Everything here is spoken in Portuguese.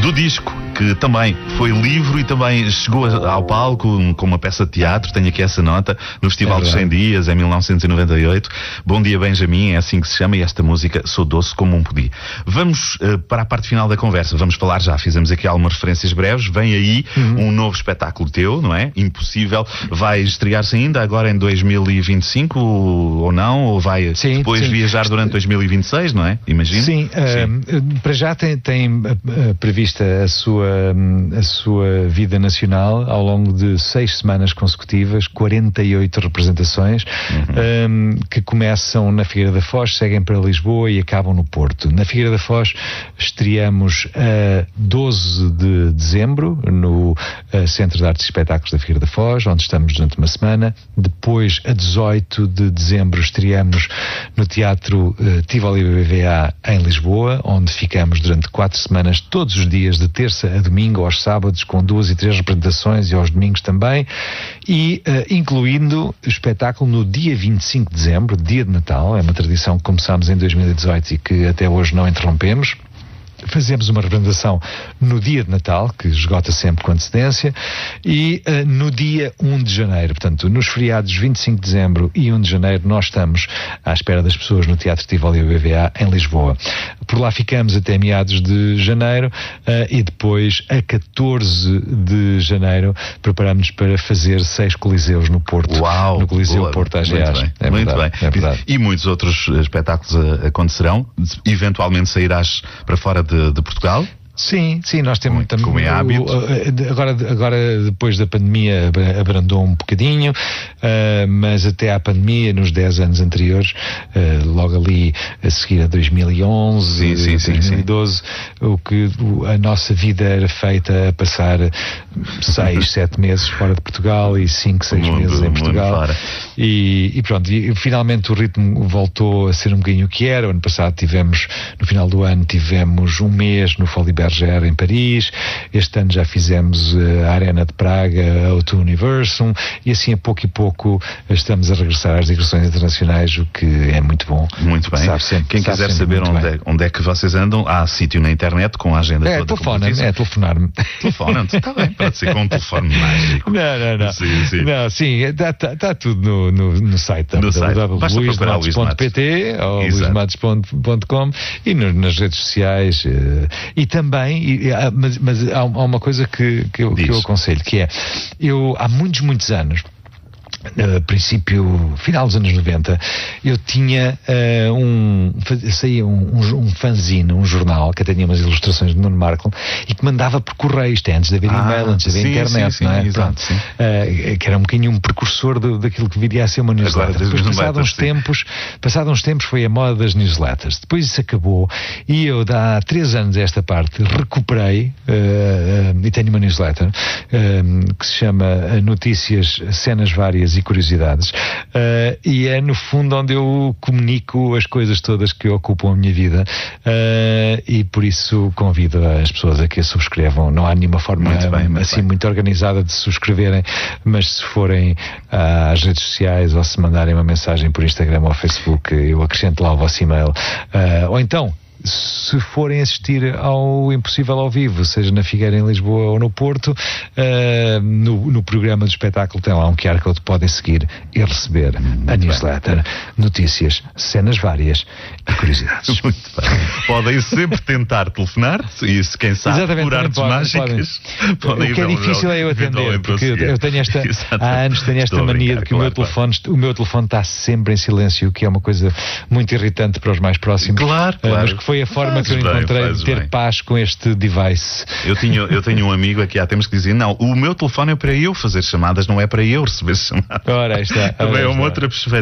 do disco, que também foi livro e também chegou ao palco com uma peça de teatro. Tenho aqui essa nota, no Festival dos 100 Dias, em 1998. Bom Dia Benjamin, é assim que se chama, e esta música Sou Doce Como um Pudim. Vamos para a parte final da conversa. Vamos falar, já fizemos aqui algumas referências breves. Vem aí um novo espetáculo teu, não é? Impossível. Vai estrear-se ainda agora em 2025 ou não? Ou vai depois viajar durante 2026, não é? Imagino. Sim. Para já tem prevista a sua vida nacional ao longo de 6 semanas consecutivas, 48 representações, que começam na Figueira da Foz, seguem para Lisboa e acabam no Porto. Na Figueira da Foz estreamos a 12 de dezembro no Centro de Artes e Espetáculos da Figueira da Foz, onde estamos durante uma semana. Depois, a 18 de dezembro, estreamos no Teatro Tivoli BBVA em Lisboa, onde ficamos durante 4 semanas, todos os dias, de terça a domingo, aos sábados, com 2 e 3 representações, e aos domingos também, e incluindo o espetáculo no dia 25 de dezembro, dia de Natal. É uma tradição que começámos em 2018 e que até hoje não interrompemos. Fazemos uma representação no dia de Natal, que esgota sempre com antecedência, e no dia 1 de janeiro. Portanto, nos feriados 25 de dezembro e 1 de janeiro, nós estamos à espera das pessoas no Teatro Tivoli BBVA em Lisboa. Por lá ficamos até meados de janeiro, e depois, a 14 de janeiro, preparamos-nos para fazer 6 coliseus no Porto. Uau, no Coliseu boa, Porto AGEAs. Muito bem. É verdade. E muitos outros espetáculos acontecerão. Eventualmente sairás para fora de Portugal? Sim, nós temos também. Como é hábito. Agora, depois da pandemia, abrandou um bocadinho, mas até à pandemia, nos 10 anos anteriores, logo ali a seguir a 2011, 2012, a nossa vida era feita a passar 6, 7 meses fora de Portugal e 5, 6 meses em Portugal. E pronto, e finalmente o ritmo voltou a ser um bocadinho o que era. O ano passado no final do ano, tivemos um mês no Folies em Paris. Este ano já fizemos a Arena de Praga, a O2 Universum, e assim a pouco e pouco estamos a regressar às digressões internacionais, o que é muito bom. Muito bem. Quem quiser saber onde é que vocês andam, há sítio na internet com a agenda toda. Telefonar-me. Telefone-me, está bem, pode ser com um telefone mágico. Não, está tudo no site www.luismatos.pt ou luismatos.com e nas redes sociais, e também, mas há uma coisa que eu aconselho, que é, eu há muitos anos, final dos anos 90, eu tinha saía um fanzine, um jornal que tinha umas ilustrações de Nuno Marco e que mandava por correio, isto é, antes de haver e-mail, antes de haver internet, não é? Exato, que era um bocadinho um precursor daquilo que viria a ser uma newsletter. Depois, passados uns tempos, foi a moda das newsletters. Depois isso acabou e eu, há 3 anos a esta parte, recuperei e tenho uma newsletter que se chama Notícias, Cenas Várias e Curiosidades, e é no fundo onde eu comunico as coisas todas que ocupam a minha vida, e por isso convido as pessoas a que a subscrevam. Não há nenhuma forma muito organizada de subscreverem, mas se forem às redes sociais ou se mandarem uma mensagem por Instagram ou Facebook, eu acrescento lá o vosso e-mail, ou então, se forem assistir ao Impossível ao vivo, seja na Figueira, em Lisboa ou no Porto, no programa do espetáculo tem lá um QR Code, podem seguir e receber a newsletter, notícias, cenas várias e curiosidades. Muito bem. Podem sempre tentar telefonar, e se quem sabe por artes mágicas podem. O que é difícil é eu atender, porque eu tenho há anos tenho esta mania de que o meu telefone está sempre em silêncio, o que é uma coisa muito irritante para os mais próximos. Claro. Mas que foi a forma que eu encontrei de ter paz com este device. Eu tenho um amigo aqui há tempos que dizia: não, o meu telefone é para eu fazer chamadas, não é para eu receber chamadas. Ora, está. Também é uma outra perspectiva.